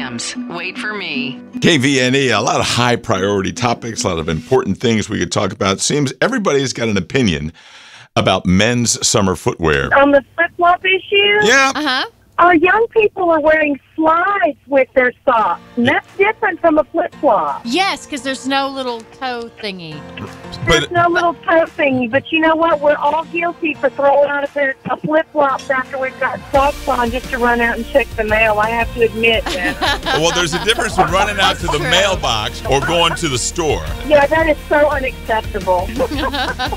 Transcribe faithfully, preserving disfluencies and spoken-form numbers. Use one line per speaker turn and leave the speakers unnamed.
Jams. Wait for me.
K V N E, a lot of high priority topics, a lot of important things we could talk about. Seems everybody's got an opinion about men's summer footwear.
On the flip-flop issue?
Yeah.
Uh-huh.
Our young people are wearing slides with their socks, and that's different from a flip-flop.
Yes, because there's no little toe thingy.
There's
But
no little toe thingy, but you know what? We're all guilty for throwing out a pair of flip-flops after we've got socks on just to run out and check the mail. I have to admit that.
well, there's a difference with running out to the mailbox or going to the store.
Yeah, that is so unacceptable.